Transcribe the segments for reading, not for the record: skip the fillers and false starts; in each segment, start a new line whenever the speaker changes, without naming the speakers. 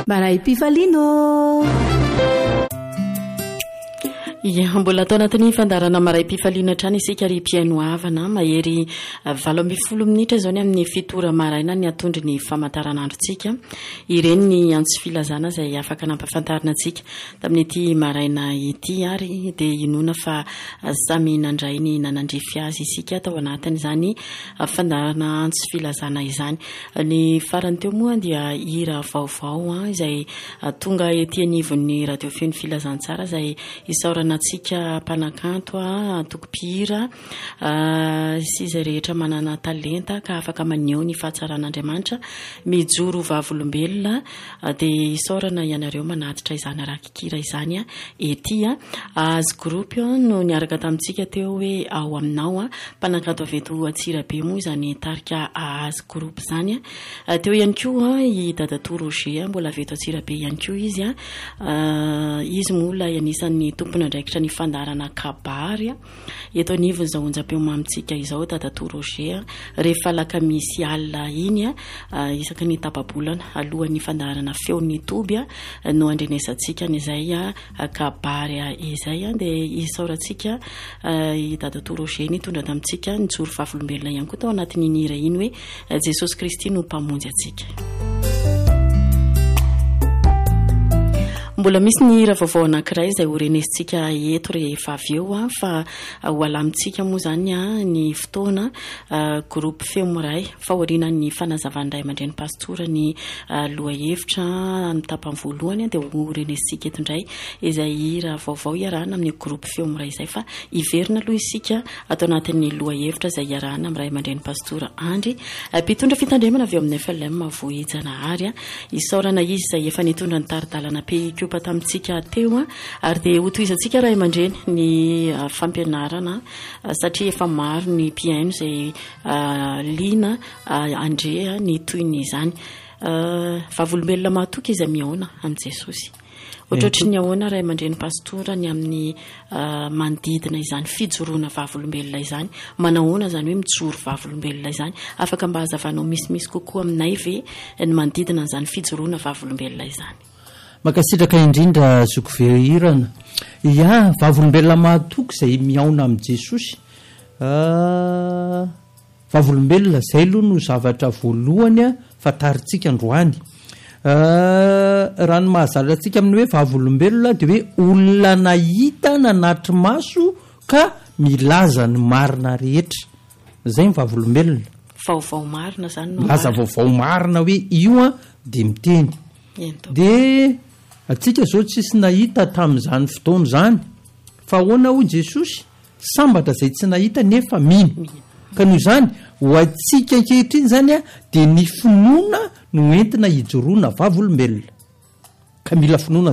Maray Pifalino. Ia, mbola atao anatin'ny fandarana maray pifaliana trany isika ry mpiaino havana mahery 20 minitra zao ny amin'ny fitora maraina ny atondry ny famantaranandrontsika ireny ny antso filazana izay afaka nampafantarina antsika tamin'ity maraina ity ary dia inona fa samy nandray ny nanandrify azy isika tao anatin' izany fandarana antso filazana izany. Ny farany teo moa dia hira vaovao izay tonga ety anivon'ny radio feno filazantsara izay isaorana tsika mpanakanto tokopihira sy izay rehetra manana talenta ka afaka maneho ny fahatsaran'Andriamanitra mijoro vavolombelona dia isaorana ianareo manatitra izany arakikira izany ety azy groupe no niaraka tamintsika teo hoe ao aminao mpanakanto avy eto Atsirabe moa izany tarika azy groupe izany teo ihany koa i Dadato Roger mbola avy eto Atsirabe ihany koa izy mola anisan'ny tompony andraikitra ny fandarana kabary eto anivony izao onjam-peo mamitsika izao Dadato Roger rehefa lakamisy alina iny isaka ny tapabolana alohan'ny fandarana feon'ny toby no andrenesantsika n'izay kabary izay dia isaorantsika i Dadato Roger ny tondra tamintsika nijoro vavolombelona ihany koa tao anatin'ny hira iny hoe Jesosy Kristy no mpamonjy atsika. Mbola misy ny hira vaovao anankiray izay horenesintsika eto rehefa avy eo fa ho alamintsika moa izany ny fotoana groupe Femoray fahoriana ny fanazavany Ray aman-dreny pastora ny lohahevitra amin'ny tapany voalohany dia horenesintsika eto indray izay hira vaovao iarahana amin'ny groupe Femoray izay fa iverina aloha isika atao anatin'ny lohahevitra izay iarahana amin'ny Ray aman-dreny pastora Andry mpitondra fitandremana avy amin'ny FLM Vohijanahary isaorana izy izay efa nitondra ny taridalana PQ tamintsika teo ary dia hotoizantsika Ray aman-dreny ny fampianarana satria efa maro ny mpiaino izay liana andre ny toyny izany vavolombelona mahatoky izy miaona amin'ny Jesosy ohatrohatry ny ahoana Ray aman-dreny pastora ny amin'ny manodidina izany fijoroana vavolombelona izany manahoana izany hoe mijoro vavolombelona izany afaka mba hazavanao misimisy kokoa aminay ve ny manodidina izany fijoroana vavolombelona izany.
Makasitraka indrindra zokoverana ia vavolombelona mahatoky izay miaona amin'ny Jesosy vavolombelona izay aloha no zavatra voalohany fantaritsika androany raha ny mahazalatsika amin'ny hoe vavolombelona dia hoe olona nahita nanatry maso ka milaza ny marina rehetra izay ny vavolombelona
vaovao marina izany
laza vaovao marina hoe io dia miteny dia atsika zao tsisy nahita tamin'izany fotoana izany fa ahoana ho Jesosy sambatra izay tsy nahita nefa mino ka noho izany ho atsika ankehitriny izany dia ny finoana no entina hijoroana vavolombelona ka mila finoana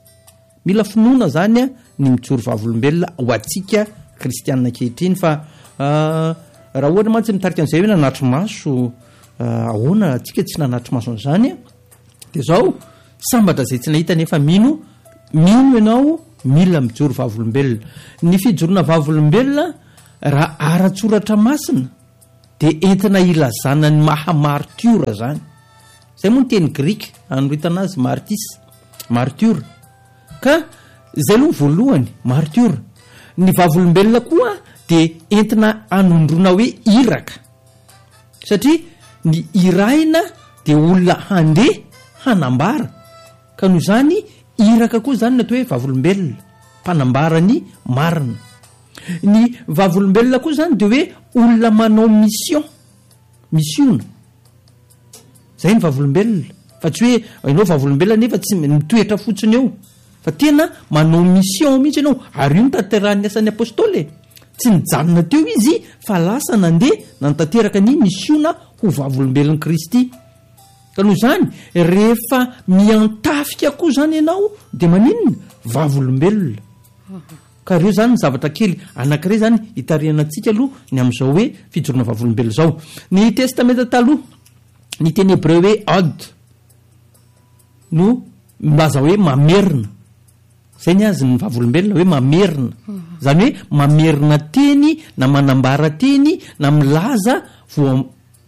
zany ny mijoro vavolombelona ho atsika kristianina ankehitriny fa raha ohatra mantsy mitarika an'izay hoe nanatry maso ahoana atsika tsy nanatry maso an'izany dia zao sambatra izay tsy nahita nefa mino ianao mila mijoro vavolombelona ny fijoroana vavolombelona raha ara-tsoratra masina dia entina ilazana ny mahamartiora zany izay moa ny teny grika anoritana azy martiora ka izay aloha voalohany martiora ny vavolombelona koa dia entina anondrona hoe iraka satria ny iraina dia olona handeha hanambara ka noho izany iraka koa izany natao hoe vavolombelona mpanambarany marina ny vavolombelona koa izany dia hoe olona manao missiona izay ny vavolombelona fa tsy hoe ianao vavolombelona nefa tsy mitoetra fotsiny eo fa tena manao mission mihitsy ianao ary io nitanterahany asan'ny apôstôly tsy nijanona teo izy fa lasa nandeha nantanteraka ny missiona ho vavolombelon'i Kristy ka noho izany rehefa miantafika koa izany ianao dia maninona vavolombelona ka reo izany ny zavatra kely anankiray izany hitariana antsika aloha ny amin'izao hoe fijoroana vavolombelona izao ny testamenta taloha ny teny hebreo hoe od no milaza hoe mamerina izay ny azy ny vavolombelona hoe mamerina izany hoe mamerina teny na manambara teny na milaza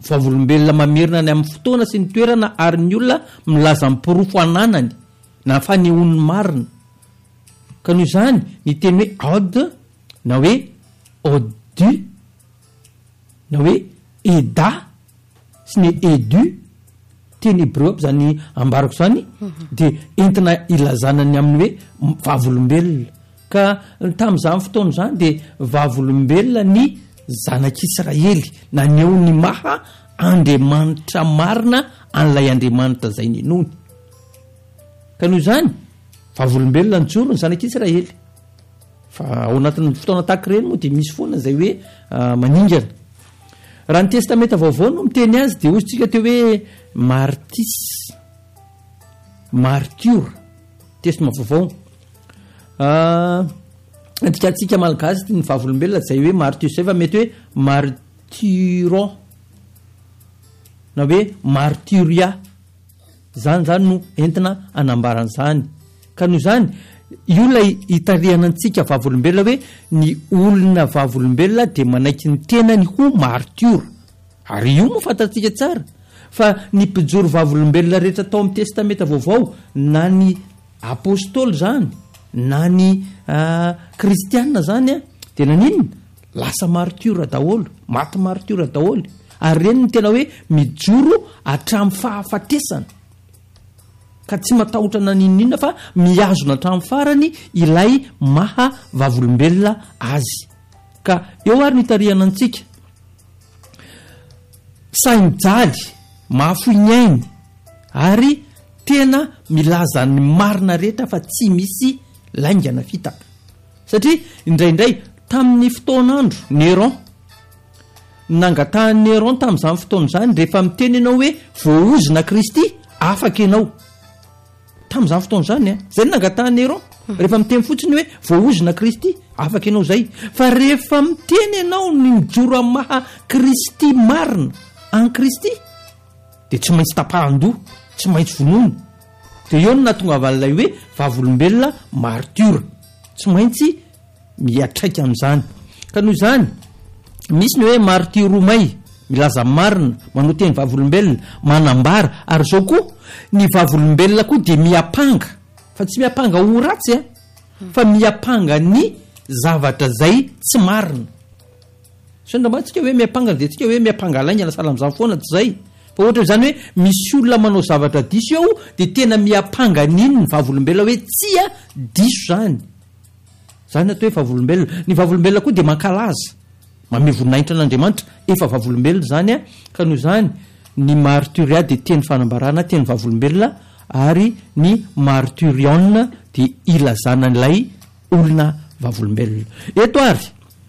vavolombelona mamerina ny amin'ny fotoana sy ny toerana ary ny olona milaza mipirofo ananany na fanehoany marina ka noho izany ny teny hoe ode na hoe odu na hoe eda sy ny edu teny hebreo aby zany ambarako zany de entina ilazanany amin'ny hoe vavolombelona ka tam'izany fotoana zany de vavolombelona ny zanak'Israely naneho ny maha andriamanitra marina an'ilay andriamanitra zay nenony ka noho izany vavolombelona ny joro ny zanak'Israely fa ao anatin'ny fotoana tahaka ireny moa de misy foana zay hoe maningana raha ny testamenta vaovao no miteny azy de ozytsika teo hoe martis marture testament vaovao antikatsika malagasy ny vavolombelona zay hoe marture zay fa mety hoe marturon na hoe marturia zany no entina anambaran'izany ka noho izany io lay hitarihanantsika vavolombelona hoe ny olona vavolombelona de manaiky ny tenany ho marture ary io moa fantatsika tsara fa ny mpijoro vavolombelona rehetra tao amin'ny testamenta vaovao na ny apôstôly zany na ny kristianina zany a de naninona lasa marture daholo maty marture daholo ary reny ny tena hoe mijoro hatramin'ny fahafatesana ka tsy matahotra na ninina fa miazona hatramin'ny farany ilay maha vavolombelona azy ka eo ary nitarihanantsika saimijaly mahafoinainy ary tena milaza ny marina rehetra fa tsy misy laingana fitaka satria indraindray tamin'ny fotoanandro Néron nangatahany Néron tamin'izany fotoana zany rehefa miteny ianao hoe voaozina Kristy afaka ianao tamin'izany fotoana zany a zay nangatahany Néron rehefa miteny fotsiny hoe voaozina Kristy afaka ianao zay fa rehefa miteny ianao ny mijoro amin'ny maha Kristy marina an Kristy de tsy maintsy tapahan-doha tsy maintsy vonoina de eo no natonga avalilay hoe vavolombelona marture tsy maintsy miatraika amin'izany ka noho izany misy ny hoe marture romay milaza marina manao teny vavolombelona manambara ary zao koa ny vavolombelona koa de miapanga fa tsy miapanga ho ratsy a fa miapanga ny zavatra zay tsy marina sandramatsika hoe miapanga de tsika hoe miapanga laingana sala amin'izany foana tsy zay fa ohatra zany hoe misy olona manao zavatra diso eo de tena miapanga niny ny vavolombelona hoe tsia diso zany atao hoe vavolombelona ny vavolombelona koa de mankalaza mame voninahitra an'Andriamanitra efa vavolombelona zany a ka noho zany ny marturia de teny fanambarana teny vavolombelona ary ny marturion de ilazana n'ilay olona vavolombelona eto ary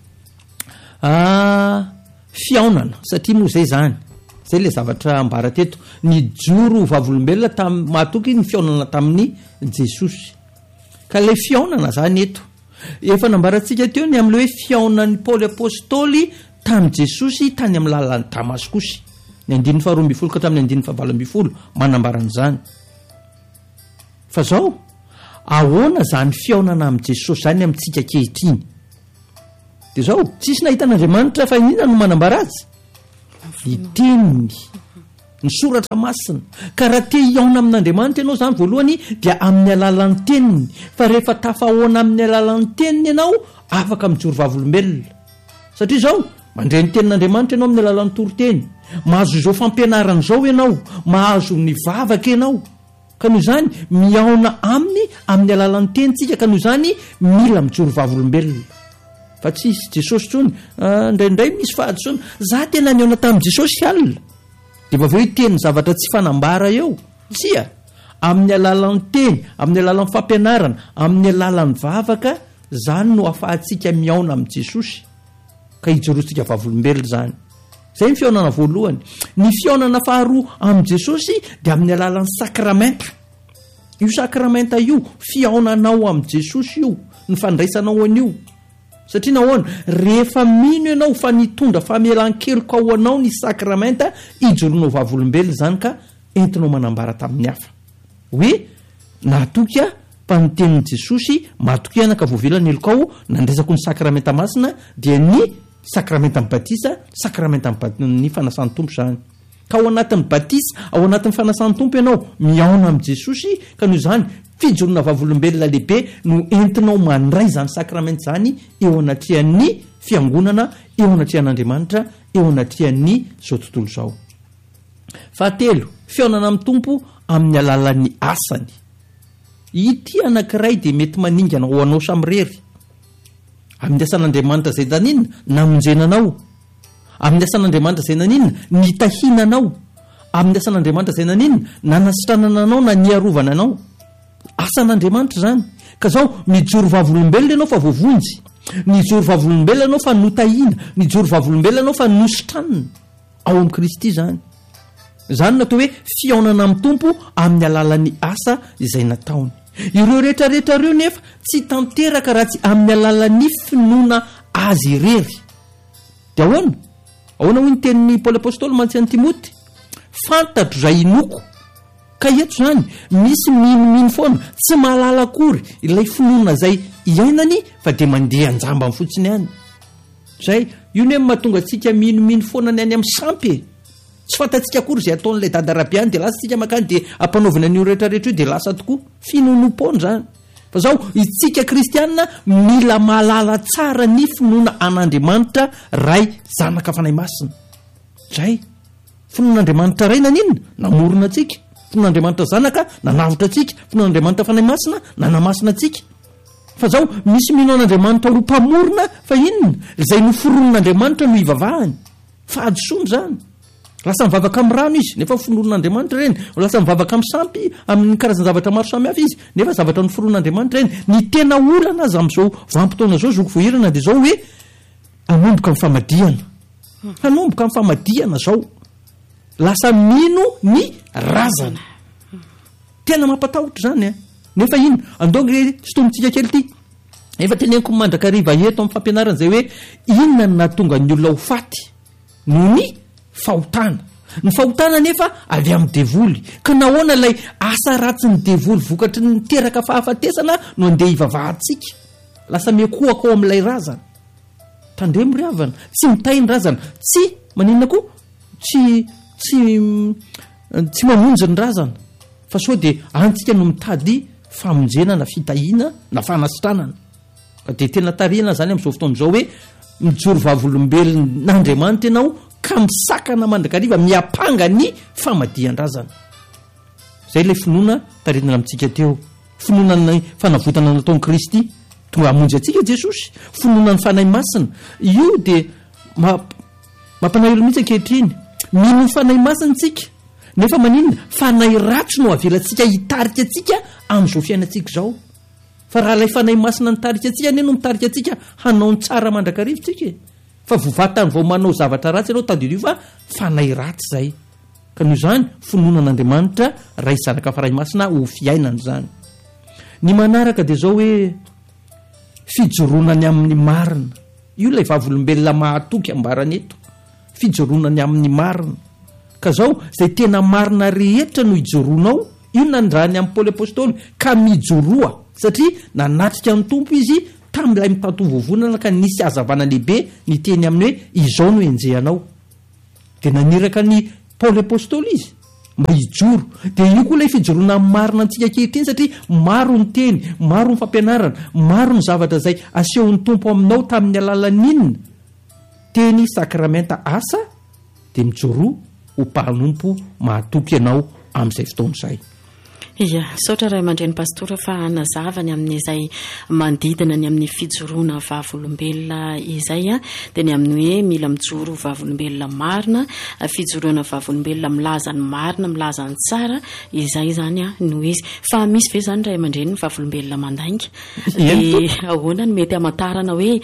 fiaonana satria moa zay zany zay le zavatra ambara teto ny joro vavolombelona mahatoky ny fiaonana tamin'ny Jesosy ka le fiaonana zany eto efa nambarantsika teo ny am'le hoe fiaonan'ny Paoly apôstôly tamin'ny Jesosy tany amin'ny lalan'ny Damaskosy ny 2:12 ka tamin'ny 2:20 manambaran'izany fa zao ahoana zany fiaonana amin'ny Jesosy zany amintsika kehitriny de zao tsisy nahitan'Andriamanitra fa inona no manambara azy ny teniny ny soratra masina ka raha te hiaona amin'Andriamanitra ianao zany voalohany dia amin'ny alalan'ny teniny fa rehefa tafahoana amin'ny alalan'ny teniny ianao afaka mijoro vavolombelona satria zao mandray ny tenin'Andriamanitra ianao amin'ny alalan'ny toroteny mahazo izao fampianarana zao ianao mahazo ny vavaka ianao ka noho izany miaona amin'ny alalan'ny tenitsika ka noho izany mila mijoro vavolombelona fa tsisy Jesosy tsony indraindray misy fahadisona za tena niaona tamin'ny Jesosy alina de va voe teny zavatra tsy fanambara eo tsia amin'ny alalan'ny teny amin'ny alalan'ny fampianarana amin'ny alalan'ny vavaka zany no afahantsika miaona amin'ny Jesosy ka hijorotsika vavolombelona zany zay ny fiaonana voalohany ny fiaonana faharoa amin'ny Jesosy de amin'ny alalan'ny sakramenta io sakramenta io fiaonanao amin'ny Jesosy io ny fandraisanao an'io satria nahoana rehefa mino ianao fa nitondra famelan-keloka ao anao ny sakramenta ijoronao vavolombelona zany ka entinao manambara tamin'ny hafa hoe natokya mpanitenin'i Jesosy matoky anaka voavelany elokao nandresako ny sakramenta masina dia ny sakramenta amin'ny batisa sakramenta ny fanasan'ny tompo zany ka ao anatin'ny batisa ao anatin'ny fanasan'ny tompo ianao miaona amin'i jesosy ka noho izany fijoroana vavolombelona lehibe no entinao mandray zany sakramenta zany eo anatrian'ny fiangonana eo anatrian'andriamanitra eo anatrian'ny zao tontolo zao. Fahatelo, fiaonana amin'ny tompo amin'ny alalan'ny asany. Ity anankiray dia mety maningana ho anao samirery amin'ny asan'andriamanitra zay naninona namonjenanao, amin'ny asan'andriamanitra zay naninona nitahinanao, amin'ny asan'andriamanitra zay naninona nanasitranana anao na niarovana anao. Asan'andriamanitra zany ka zao mijoro vavolombelona ianao fa voavonjy, mijoro vavolombelona ianao fa notahina, mijoro vavolombelona ianao fa nositranina ao amin'i Kristy zany. Zany natao hoe fiaonana amin'ny tompo amin'ny alalan'ny asa izay nataony. Ireo rehetrarehetra ireo nefa tsy tanteraka raha tsy amin'ny alalan'ny finoana azy irery. Dia ahoana hoy ny tenin'ny Paoly apôstôly mantsy an'i Timoty, fantatro izay inoko ka eto zany misy minomino foana tsy mahalala akory ilay finoana zay iainany fa dia mandeha anjamba amin'ny fotsiny ihany. Zay io ne mahatonga antsika minomino foana ny any amin'ny sampy, tsy fantatsika akory zay ataon'ilay dadarabe any dia lasa tsika makany dia ampanaovina an'io rehetrarehetra io dia lasa tokoa finonom-pona zany. Fa zao itsika kristianina mila mahalala tsara ny finoana an'Andriamanitra ray zanaka fanahy masina. Zay finoan'Andriamanitra ray naninona namorona atsika, finoan'Andriamanitra zanaka nanavotra atsika, finoan'Andriamanitra fanahy masina nanamasina atsika. Fa zao misy mino an'Andriamanitra ho mpamorona fa inona izay noforonon'Andriamanitra no ivavahany, fa adosoana zany. Lasa mivavaka amin'ny rano izy nefa finoron'Andriamanitra reny, lasa mivavaka amin'ny sampy amin'ny karazana zavatra maro samihafa izy nefa zavatra noforon'Andriamanitra reny. Ny tena olana azy amin'izao vanim-potoana zao zoko voahirana dia zao hoe hanomboka amin'ny famadihana, hanomboka amin'ny famadihana zao, lasa mino ny razana. Tena mampatahotra zany nefa ino andongy sotomontsika kely ity efa teneniko mandrakariva eto amin'ny fampianarana zay hoe inona no nahatonga ny olona ho faty noho ny fahotana. Ny fahotana nefa avy amin'ny devoly, ka nahoana ilay asa ratsy ny devoly vokatry ny teraka fahafatesana no andeha ivavahantsika, lasa miakohaka ao amin'ilay razana. Tandremo ry havana, tsy mitay ny razana, tsy maninona koa tsy mamonjy ny razana, fa sao dia antsika no mitady famonjena na fitahiana na fanasitranana. Ka dia tena tarihana zany amin'izao fotoana izao hoe mijoro vavolombelon'Andriamanitra ianao ka misakana mandrakariva miapanga ny famadihan-drazana. Zay ilay finoana tarinana amintsika teo, finoana ny fanavotana nataon'i Kristy tonga hamonjy antsika Jesosy, finoana ny fanahy masina. Io dia mampanahy olo mihitsy ankehitriny, mino ny fanahy masina tsika nefa maninona fanahy ratsy no avelantsika hitarika atsika amin'izao fiainantsika izao. Fa raha ilay fanahy masina nitarika atsika ane no mitarika atsika hanao ny tsara mandrakarivotsika, fa vovatany vao manao zavatra ratsy ianao tadidio fa fanahy ratsy zay. Ka noho izany finoanan'Andriamanitra ray zanaka faray masina ho fiainana zany. Ny manaraka dia zao hoe fijoronany amin'ny marina. Io ilay vavolombelona mahatoky ambarany eto, fijoronany amin'ny marina. Ka zao zay tena marina rehetra no ijoronao, io nandrany amin'ny Paoly apôstôly ka mijoroa satria nanatrika ny tompo izy tamin'ilay mitantony vovonana ka nisy hazavana lehibe ny teny aminy hoe izao no enjehanao. Dia naniraka ny Paoly apôstôly izy mba hijoro. Dia io koa ilay fijorona marina antsika ankehitriny satria maro ny teny, maro ny fampianarana, maro ny zavatra izay asehon'ny tompo aminao tamin'ny alalan'inona teny sakramenta asa, dia mijoro ho mpanompo mahatoky ianao amin'izay fotoana izay.
Ia, saotra ray aman-dreny pastora fa nazavany amin'izay mandidina ny amin'ny fijoroana vavolombelona izay dia ny amin'ny hoe mila mijoro vavolombelona marina, fijoroana vavolombelona milaza ny marina, milaza ny tsara, izay zany no izy. Fa misy ve zany ray aman-dreny vavolombelona mandainga dia ahoana ny mety hamantarana hoe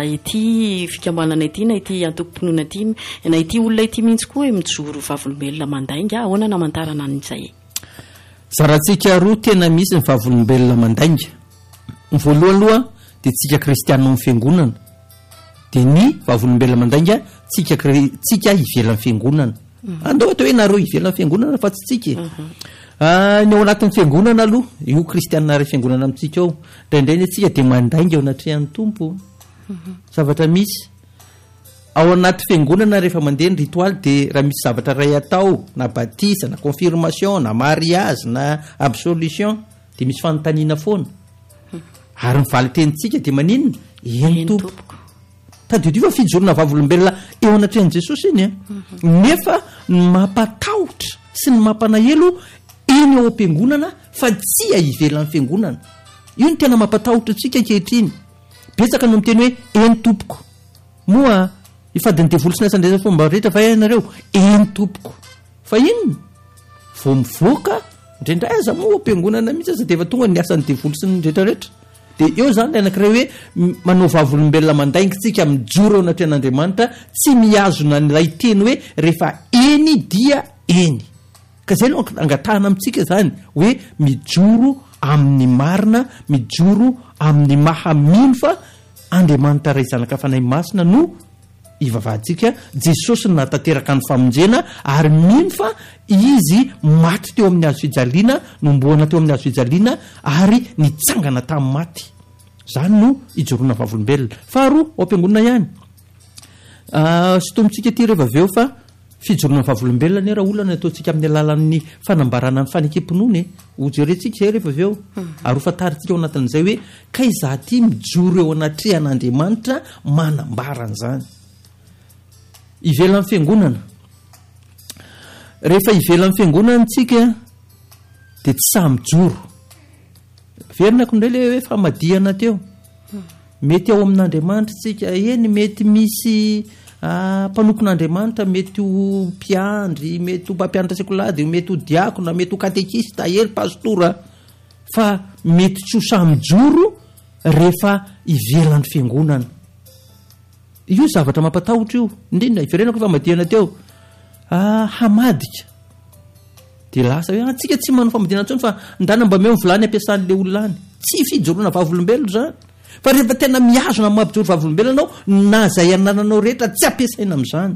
ity fikambanana ity na ity antokom-pinoana ity na ity olona ity mihitsy koa hoe mijoro vavolombelona mandainga, ahoana ny hamantarana an'izay?
Zarantsika roa tena misy ny vavolombelona mandainga. Ny voalohany aloha dia tsika kristianina amin'ny fiangonana, dia ny vavolombelona mandainga tsika ivelan'ny fiangonana. Andao atao hoe nareo ivelan'ny fiangonana fa tsy tsika. Ny ao anatin'ny fiangonana aloha io kristianina ray fiangonana amintsika ao, indraindray ny tsika dia mandainga ao anatrihan'ny tompo zavatra misy. ao anaty fiangonana rehefa mandeha ny ritoaly de raha misy zavatra ray atao na batisa na confirmation na mariage na absolution de misy fanontaniana foana ary mivaly tenitsika de maninona eny tompoko tadio fa fijorona vavolombelona eo anatrehan Jesosy iny nefa mampatahotra sy ny mampanaelo eny ao am-piangonana fa tsy ivelan'ny fiangonana io ny tena mampatahotra atsika ankehitriny betsaka no miteny hoe eny tompoko moa ifadiny devolo sy nasandraza fomba rehetra fa ianareo eny tompoko fa inona vao mivoaka indrindray aza moa am-piangonana mihitsy aza de efa tonga ny asan'ny devolo sy ny rehetrarehetra de eo zany le anankiray hoe manao vavolombelona mandaingitsika mijoro eo anatrehan'Andriamanitra tsy miazona n'ilay teny hoe rehefa eny dia eny ka zay no angatahana amintsika zany hoe mijoro amin'ny marina mijoro amin'ny mahamino fa Andriamanitra ray zanaka fanahy masina no ivavahantsika Jesosy natanteraka ny famonjena ary mino fa izy maty teo amin'ny hazo fijaliana nomboana teo amin'ny hazo fijaliana ary nitsangana tamin'ny maty zany no ijoroana vavolombelona faharoa ao am-piangonana ihany sy tombotsika ty rehefa aveo fa fijoroana vavolombelona ne raha olana ataontsika amin'ny alalan'ny fanambarana ny fanekempinony hojerentsika zay rehefa aveo ary hofataritsika ao anatin'izay hoe kay za ty mijoro eo anatrehan'Andriamanitra manambarana zany ivelan'ny fiangonana rehefa ivelan'ny fiangonana tsika de tsy samijoro verinako indray le hoe famadihana teo mety ao amin'Andriamanitra tsika eny mety misy mpanompon'Andriamanitra mety ho mpiandry mety ho mpampianatra sekolady mety ho diakona mety ho katekista ely pastora fa mety tsy ho samijoro rehefa ivelan'ny fiangonana io zavatra mampatahotra io indrindra iverenako famadihana teo hamadika de lasa hoe antsika tsy manao famadihana ntsony fa ndana mba meo volany ampiasan'le olona any tsy fijoroana vavolombelona zany fa rehefa tena miazona mampijoro vavolombelona anao na zay anananao rehetra tsy ampiasaina amin'izany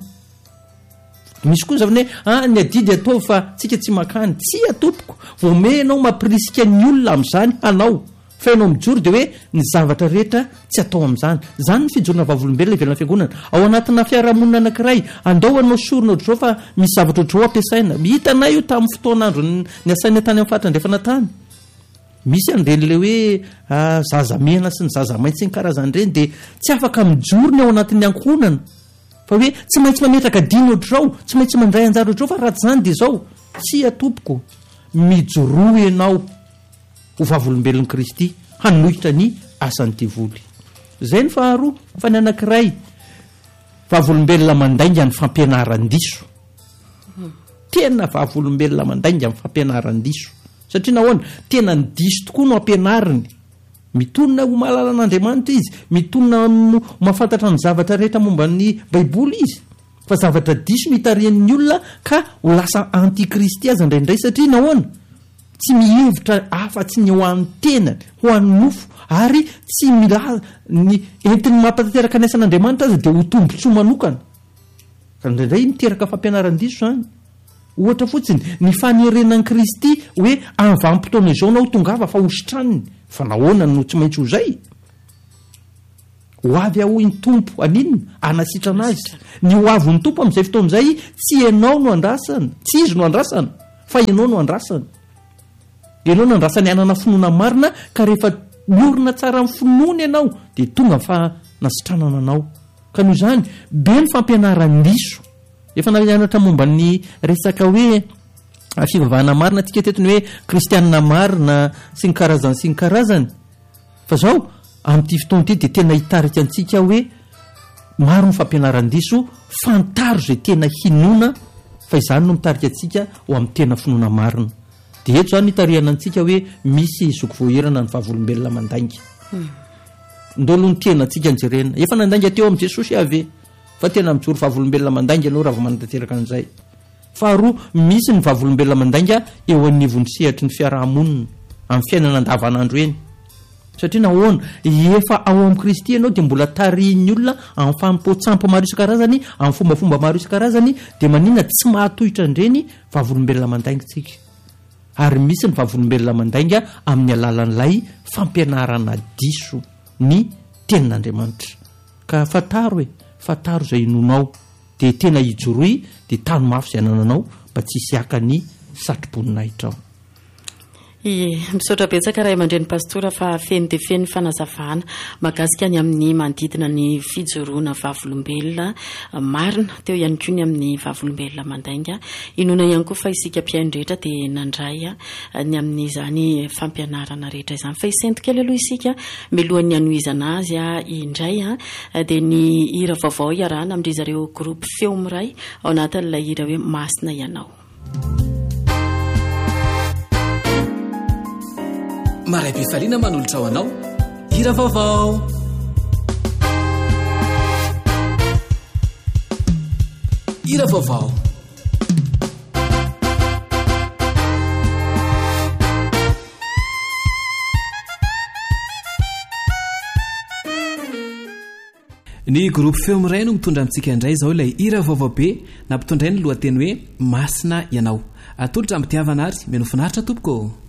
misy koa zavany hoe ny adidy atao fa tsika tsy makany tsy atompoko vomenao mampirisika ny olona amin'izany anao fa ianao mijoro de hoe ny zavatra rehetra tsy atao amin'izany zany ny fijorona vavolombelona ivelana fiangonana ao anatina fiarahamonina anankiray andao anao sorona ohatr'izao fa misy zavatra ohatr'izao ampiasaina hitanay io tamin'ny fotoanandro ny asaina tany amin'ny fatrandrefana tany misy an'ireny le hoe zazamena sy ny zazamaintsy ny karazan'ireny de tsy afaka mijorony ao anatin'ny ankohonana fa hoe tsy maintsy mametraka diny ohatr'izao tsy maintsy mandray anjara ohatr'izao fa raha tsy zany de zao tsy atompoko mijoro ianao ho vavolombelon'i Kristy hanohitra ny asan'ny devoly zay ny faharoa fa ny anankiray vavolombelona mandainga ny fampianaran-diso tena vavolombelona mandainga ny fampianaran-diso satria nahoana tena ny diso tokoa no ampianariny mitonona ho mahalala an'Andriamanitra izy mitonona mahafantatra ny zavatra rehetra momba ny baiboly izy fa zavatra diso mitarian'ny olona ka ho lasa antikristy azy indraindray satria nahoana tsy mihevitra afa-tsy ny ho an'ny tenany ho an'ny nofo ary tsy mila ny entiny mampatanteraka ny asan'Andriamanitra azy de ho tombotsoa manokana ka indraindray miteraka fampianaran-diso zany ohatra fotsiny ny fanerenan'i Kristy hoe avanim-potoana izao nao tongava fa hositraniny fa nahoana no tsy maintsy ho zay ho avy aho ny tompo aninona anasitrana azy ny ho avy ny tompo amin'izay fotoana izay tsy ianao no andrasana tsy izy no andrasana fa ianao no andrasana ianao no andrasany anana finoana marina ka rehefa miorina tsara ny finoana ianao de tonga fa nasitranana anao ka noho izany be ny fampianaran-diso efa namianatra momba ny resaka hoe fivavahana marina atsika tetony hoe kristianina marina sy ny karazany fa zao amin'ity fotoana ity de tena hitarika antsika hoe maro ny fampianaran-diso fantaro zay tena hinona fa izany no mitarika antsika ho amin'ny tena finoana marina de eto zany hitariana antsika hoe misy zoko voaherana ny vavolombelona mandainga ndolo ny tena antsika anjerena efa nandainga teo amin'i Jesosy ave fa tena mijoro vavolombelona mandainga anao raha vao manantanteraka an'izay faharoa misy ny vavolombelona mandainga eo anivon'ny sehatry ny fiarahamonina amin'ny fiainana andavanandro eny satria nahoana efa ao amin'i Kristy ianao de mbola tarihin'ny olona amin'ny fampotsampo maro isan-karazany amin'ny fombafomba maro isan-karazany de maninona tsy mahatohitra andreny vavolombelona mandainga tsika ary misy ny vavolombelona mandainga amin'ny alalan'ilay fampianarana diso ny tenin'Andriamanitra ka fataro hoe fataro zay inonao de tena ijoroy de tano mafy zay anananao mba tsisy aka ny satroboninahitra ao.
Misaotra betsaka raha mandreny pastora fa feny de feny fanazavana magasika ny amin'ny manodidina ny fijoroana vavolombelona marina teo ihany koa ny amin'ny vavolombelona mandainga inona ihany koa fa isika mpiaino rehetra dia nandray ny amin'izany fampianarana rehetra izany fa isento kely aloha isika milohan'ny anohizana azy indray dia ny hira vaovao iarahana amin'ndry zareo groupe feo miray ao anatin'ilay hira hoe masina ianao.
Maray-pifaliana manolotra ho anao hira vaovao. Hira vaovao. Ny groupe feo miray no mitondra amintsika indray izao ilay hira vaovao be na mpitondray ny lohateny hoe masina ianao. Atolotra mitiavana ary meno finaritra tompoko.